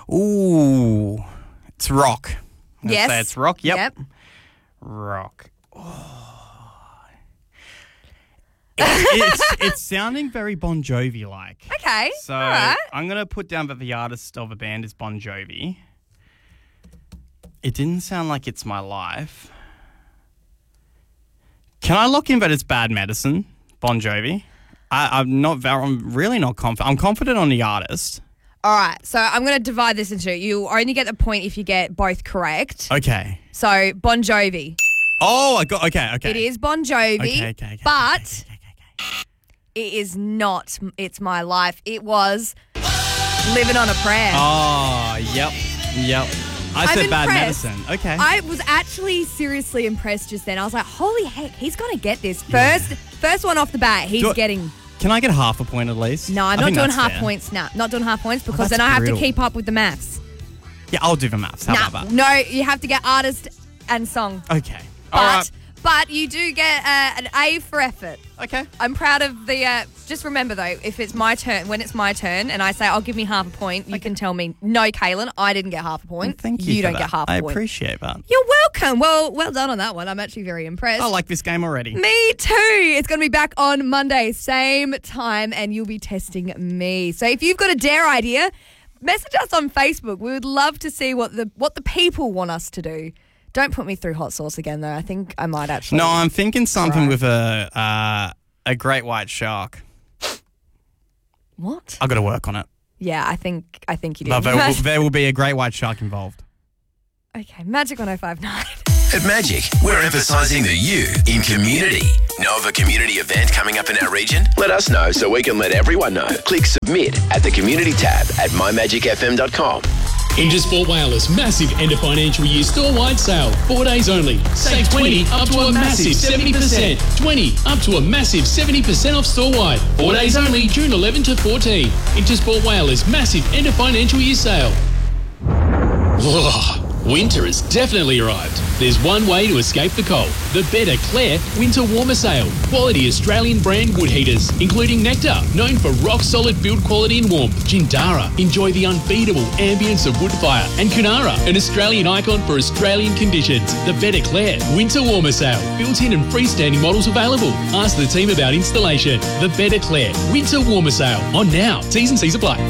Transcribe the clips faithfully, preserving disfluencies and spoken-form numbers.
Ooh, it's rock. I'm gonna Yes. say it's rock. Yep. Yep. Rock. Oh. It's, it's, it's sounding very Bon Jovi-like. Okay. So all right. I'm going to put down that the artist of a band is Bon Jovi. It didn't sound like It's My Life. Can I lock in that it's Bad Medicine, Bon Jovi? I, I'm not. Very, I'm really not confident. I'm confident on the artist. All right. So I'm going to divide this into you only get the point if you get both correct. Okay. So Bon Jovi. Oh, I got. Okay. Okay. It is Bon Jovi. Okay. Okay. okay but okay, okay, okay. it is not It's My Life. It was Living on a Prayer. Oh, yep, yep. I I'm said Bad impressed. Medicine. Okay. I was actually seriously impressed just then. I was like, holy heck, he's going to get this. First Yeah. first one off the bat, he's Do I- getting... Can I get half a point at least? No, I'm I not think doing that's half fair. points now. Not doing half points because that's then I have brutal. to keep up with the maths. Yeah, I'll do the maths. How Nah, about no, you have to get artist and song. that? Okay. But, All right. but you do get uh, an A for effort. Okay. I'm proud of the... Uh, just remember, though, if it's my turn, when it's my turn and I say, I'll give me half a point, you can tell me, no, Kaylin, I didn't get half a point. Thank you. You for don't that. get half a I point. appreciate that. You're welcome. Well, well done on that one. I'm actually very impressed. I like this game already. Me too. It's going to be back on Monday, same time, and you'll be testing me. So if you've got a dare idea, message us on Facebook. We would love to see what the what the people want us to do. Don't put me through hot sauce again, though. I think I might actually. No, I'm thinking something Right. with a uh, a great white shark. What? I've got to work on it. Yeah, I think I think you do. But there, will, there will be a great white shark involved. Okay, Magic one oh five nine. At Magic, we're emphasising the you in community. Know of a community event coming up in our region? Let us know so we can let everyone know. Click submit at the community tab at my magic f m dot com. Intersport Wireless massive end of financial year store-wide sale. Four days only. Save twenty up to a massive seventy percent. twenty up to a massive seventy percent off store-wide. Four days only, June eleventh to fourteenth. Intersport Wireless massive end of financial year sale. Ugh. Winter has definitely arrived. There's one way to escape the cold. The Better Claire Winter Warmer Sale. Quality Australian brand wood heaters, including Nectar, known for rock-solid build quality and warmth. Jindara, enjoy the unbeatable ambience of wood fire. And Kunara, an Australian icon for Australian conditions. The Better Claire Winter Warmer Sale. Built-in and freestanding models available. Ask the team about installation. The Better Claire Winter Warmer Sale. On now. T's and C's apply.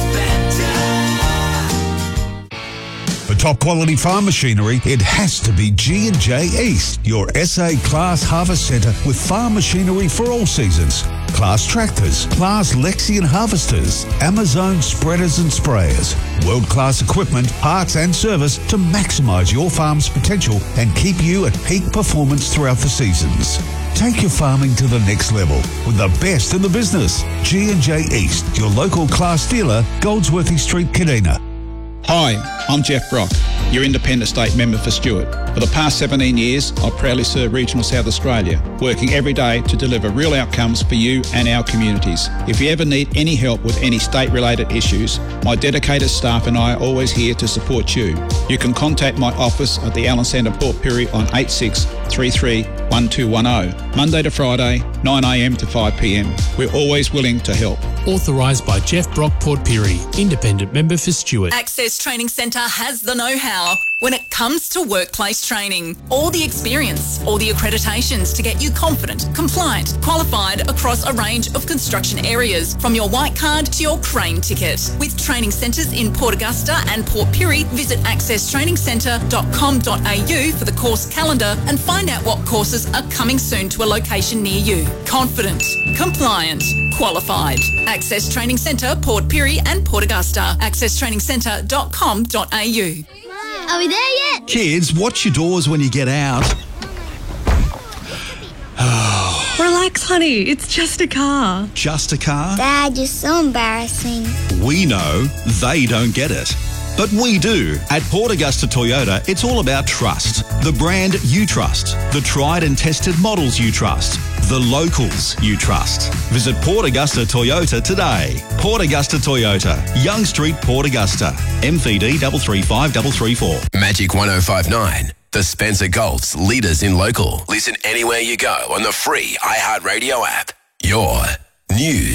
For top quality farm machinery, it has to be G and J East, your S A Class Harvest Centre with farm machinery for all seasons. Class tractors, Class Lexion harvesters, Amazon spreaders and sprayers, world-class equipment, parts and service to maximise your farm's potential and keep you at peak performance throughout the seasons. Take your farming to the next level with the best in the business. G and J East, your local Class dealer, Goldsworthy Street, Kadina. Hi, I'm Jeff Brock, your Independent State Member for Stewart. For the past seventeen years, I've proudly served Regional South Australia, working every day to deliver real outcomes for you and our communities. If you ever need any help with any state-related issues, my dedicated staff and I are always here to support you. You can contact my office at the Allen Centre Port Pirie on eight six three three one two one zero, Monday to Friday, nine a m to five p m. We're always willing to help. Authorised by Jeff Brock Port Pirie, Independent Member for Stewart. Access Training Centre has the know-how when it comes to workplace training. All the experience, all the accreditations to get you confident, compliant, qualified across a range of construction areas, from your white card to your crane ticket. With training centres in Port Augusta and Port Pirie, visit access training centre dot com dot a u for the course calendar and find out what courses are coming soon to a location near you. Confident, compliant, qualified. Access Training Centre, Port Pirie and Port Augusta. access training centre dot com dot a u. Are we there yet? Kids, watch your doors when you get out. Relax, honey. It's just a car. Just a car? Dad, you're so embarrassing. We know they don't get it. But we do. At Port Augusta Toyota, it's all about trust. The brand you trust. The tried and tested models you trust. The locals you trust. Visit Port Augusta Toyota today. Port Augusta Toyota, Young Street, Port Augusta. M V D three three five three three four. Magic one oh five nine. The Spencer Golf's leaders in local. Listen anywhere you go on the free iHeartRadio app. Your news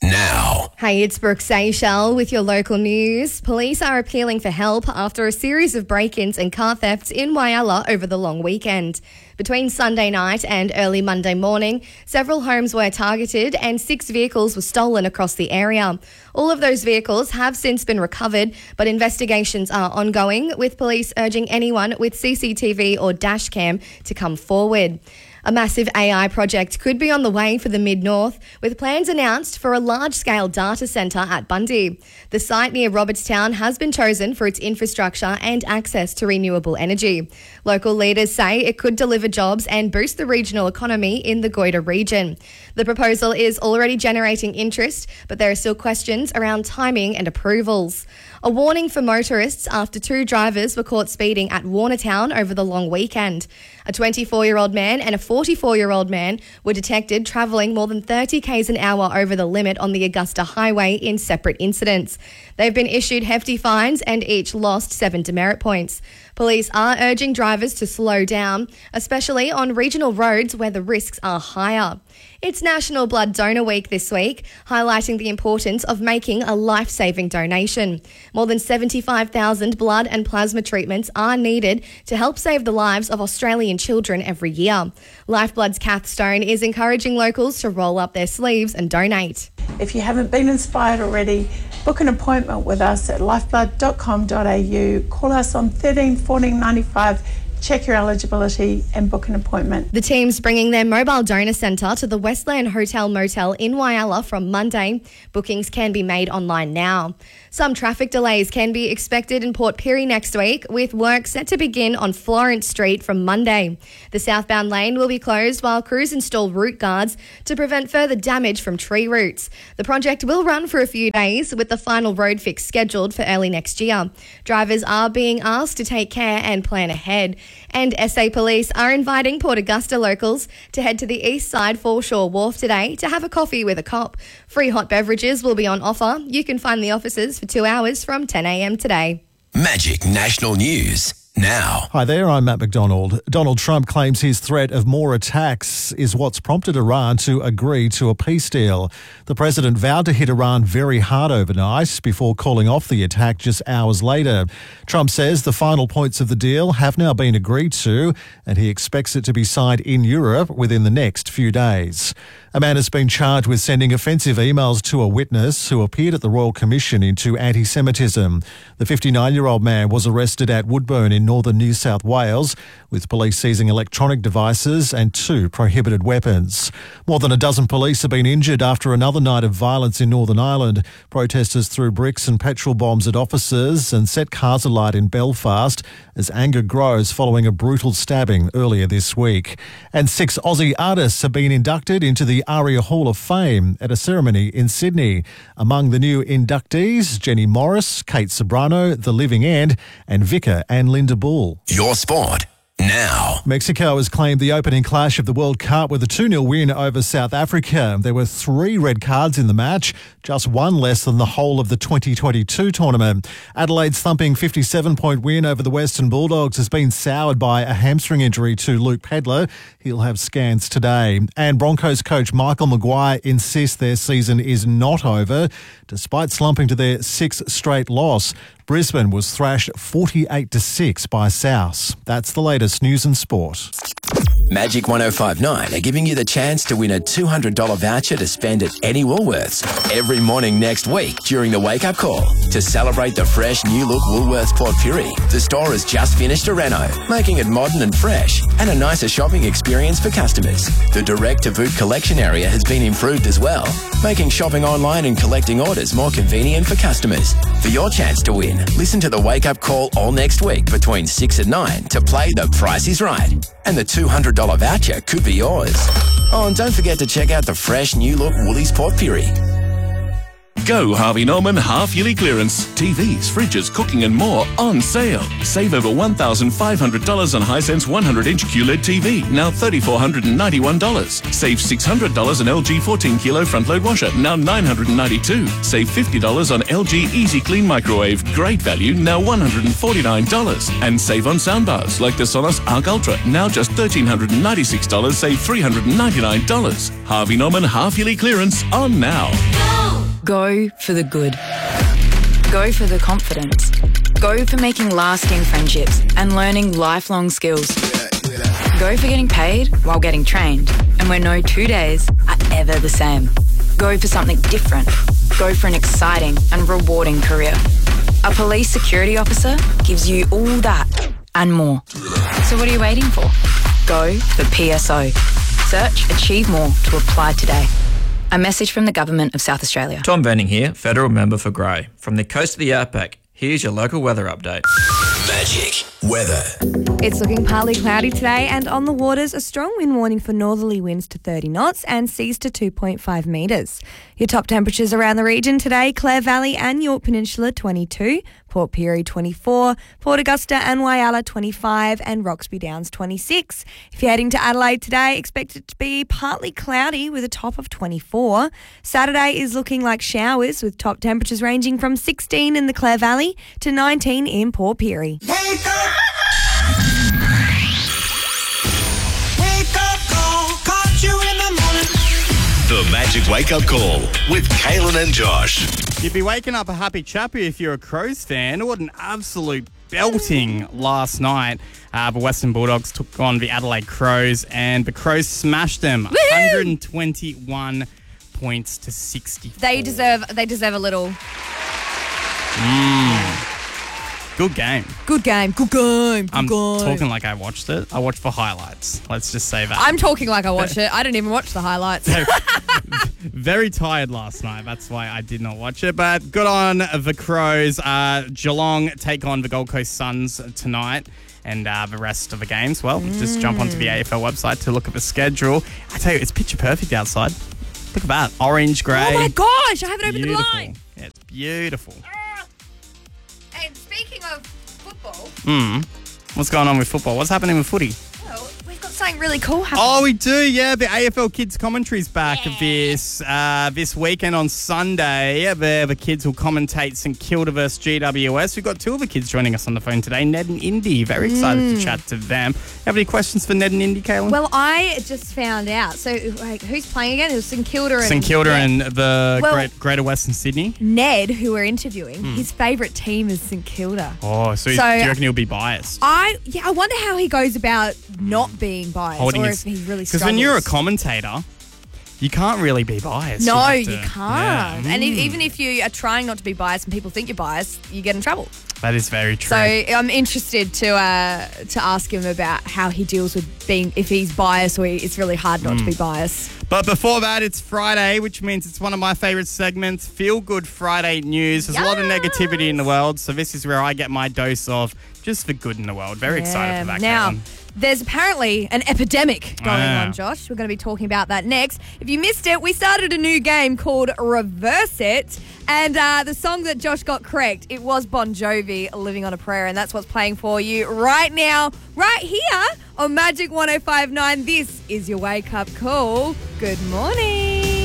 now. Hey, it's Brooke Seychelles with your local news. Police are appealing for help after a series of break-ins and car thefts in Whyalla over the long weekend. Between Sunday night and early Monday morning, several homes were targeted and six vehicles were stolen across the area. All of those vehicles have since been recovered, but investigations are ongoing, with police urging anyone with C C T V or dash cam to come forward. A massive A I project could be on the way for the Mid-North, with plans announced for a large-scale data centre at Bundy. The site near Robertstown has been chosen for its infrastructure and access to renewable energy. Local leaders say it could deliver jobs and boost the regional economy in the Goyder region. The proposal is already generating interest, but there are still questions around timing and approvals. A warning for motorists after two drivers were caught speeding at Warnertown over the long weekend. A twenty-four-year-old man and a forty-four-year-old man were detected travelling more than thirty kays an hour over the limit on the Augusta Highway in separate incidents. They've been issued hefty fines and each lost seven demerit points. Police are urging drivers to slow down, especially on regional roads where the risks are higher. It's National Blood Donor Week this week, highlighting the importance of making a life-saving donation. More than seventy-five thousand blood and plasma treatments are needed to help save the lives of Australian children every year. Lifeblood's Kath Stone is encouraging locals to roll up their sleeves and donate. If you haven't been inspired already, book an appointment with us at lifeblood dot com dot a u. Call us on thirteen fourteen ninety-five. Check your eligibility and book an appointment. The team's bringing their mobile donor centre to the Westland Hotel Motel in Whyalla from Monday. Bookings can be made online now. Some traffic delays can be expected in Port Pirie next week, with work set to begin on Florence Street from Monday. The southbound lane will be closed while crews install route guards to prevent further damage from tree roots. The project will run for a few days, with the final road fix scheduled for early next year. Drivers are being asked to take care and plan ahead. And S A Police are inviting Port Augusta locals to head to the east side Foreshore Wharf today to have a coffee with a cop. Free hot beverages will be on offer. You can find the officers for two hours from ten a m today. Magic National News now. Hi there, I'm Matt McDonald. Donald Trump claims his threat of more attacks is what's prompted Iran to agree to a peace deal. The president vowed to hit Iran very hard overnight before calling off the attack just hours later. Trump says the final points of the deal have now been agreed to, and he expects it to be signed in Europe within the next few days. A man has been charged with sending offensive emails to a witness who appeared at the Royal Commission into anti-Semitism. The fifty-nine-year-old man was arrested at Woodburn in northern New South Wales, with police seizing electronic devices and two prohibited weapons. More than a dozen police have been injured after another night of violence in Northern Ireland. Protesters threw bricks and petrol bombs at officers and set cars alight in Belfast as anger grows following a brutal stabbing earlier this week. And six Aussie artists have been inducted into the ARIA Hall of Fame at a ceremony in Sydney. Among the new inductees, Jenny Morris, Kate Sobrano, The Living End, and Vicar and Linda Bull. Your sport now. Mexico has claimed the opening clash of the World Cup with a two nil win over South Africa. There were three red cards in the match, just one less than the whole of the twenty twenty-two tournament. Adelaide's thumping fifty-seven point win over the Western Bulldogs has been soured by a hamstring injury to Luke Pedler. He'll have scans today. And Broncos coach Michael Maguire insists their season is not over, despite slumping to their sixth straight loss. Brisbane was thrashed forty-eight to six by South. That's the latest news and sport. Magic one oh five point nine are giving you the chance to win a two hundred dollars voucher to spend at any Woolworths every morning next week during the Wake Up Call. To celebrate the fresh new look Woolworths Port Pirie, the store has just finished a reno, making it modern and fresh and a nicer shopping experience for customers. The direct-to-boot collection area has been improved as well, making shopping online and collecting orders more convenient for customers. For your chance to win, listen to the Wake Up Call all next week between six and nine to play The Price is Right. And the two hundred dollars voucher could be yours. Oh, and don't forget to check out the fresh new look Woolies Port Pirie. Go Harvey Norman half-yearly clearance. T Vs, fridges, cooking and more on sale. Save over one thousand five hundred dollars on Hisense one hundred inch Q L E D T V, now three thousand four hundred ninety-one dollars. Save six hundred dollars on L G fourteen kilo front-load washer, now nine hundred ninety-two dollars. Save fifty dollars on L G Easy Clean microwave, great value, now one hundred forty-nine dollars. And save on soundbars like the Sonos Arc Ultra, now just one thousand three hundred ninety-six dollars, save three hundred ninety-nine dollars. Harvey Norman half-yearly clearance on now. Go! Go for the good. Go for the confidence. Go for making lasting friendships and learning lifelong skills. Go for getting paid while getting trained and where no two days are ever the same. Go for something different. Go for an exciting and rewarding career. A police security officer gives you all that and more. So what are you waiting for? Go for P S O. Search Achieve More to apply today. A message from the Government of South Australia. Tom Venning here, Federal Member for Grey. From the coast of the outback, here's your local weather update. Magic weather. It's looking partly cloudy today, and on the waters, a strong wind warning for northerly winds to thirty knots and seas to two point five metres. Your top temperatures around the region today: Clare Valley and Yorke Peninsula twenty-two, Port Pirie twenty-four, Port Augusta and Whyalla twenty-five, and Roxby Downs twenty-six. If you're heading to Adelaide today, expect it to be partly cloudy with a top of twenty-four. Saturday is looking like showers with top temperatures ranging from sixteen in the Clare Valley to nineteen in Port Pirie. Wake up! Wake up call, caught you in the morning. The Magic Wake Up Call with Kaylin and Josh. You'd be waking up a happy chappy if you're a Crows fan. What an absolute belting last night. Uh, the Western Bulldogs took on the Adelaide Crows, and the Crows smashed them one hundred twenty-one points to sixty. They deserve. They deserve a little. Mm. Good game. Good game. Good game. Good I'm game. talking like I watched it. I watched the highlights. Let's just say that. I'm talking like I watched it. I didn't even watch the highlights. Very tired last night. That's why I did not watch it. But good on the Crows. Uh, Geelong take on the Gold Coast Suns tonight. And uh, the rest of the games, well, mm. just jump onto the A F L website to look at the schedule. I tell you, it's picture perfect outside. Look at that. Orange, grey. Oh my gosh, I haven't opened the Beautiful. blind. Yeah, it's beautiful. And speaking of football, Hmm. What's going on with football? What's happening with footy? well, we've got something really cool happening. Oh, we do, yeah. The A F L Kids commentary's back yeah. this uh, this weekend on Sunday. The, the kids will commentate St Kilda versus G W S. We've got two of the kids joining us on the phone today, Ned and Indy. Very excited mm. to chat to them. Have any questions for Ned and Indy, Kaylin? Well, I just found out. So, like, who's playing again? It was St Kilda and... St Kilda yeah. and the well, Great, Greater Western Sydney. Ned, who we're interviewing, Mm. his favourite team is St Kilda. Oh, so, So, do you reckon he'll be biased? I yeah, I wonder how he goes about not being biased, Holding or his- if he really Because struggles. when you're a commentator, you can't really be biased. No, have you, to- can't. Yeah. And e- Mm. even if you are trying not to be biased and people think you're biased, you get in trouble. That is very true. So I'm interested to uh, to ask him about how he deals with being, if he's biased or it's really hard not Mm. to be biased. But before that, it's Friday, which means it's one of my favourite segments, Feel Good Friday News. There's a lot of negativity in the world, so this is where I get my dose of just the good in the world. Very excited Yeah. for that, Now, Caitlin. there's apparently an epidemic going Ah. on, Josh. We're going to be talking about that next. If you missed it, we started a new game called Reverse It. And uh, the song that Josh got correct, it was Bon Jovi, Living on a Prayer. And that's what's playing for you right now, right here on Magic one oh five point nine. This is your wake-up call. Good morning.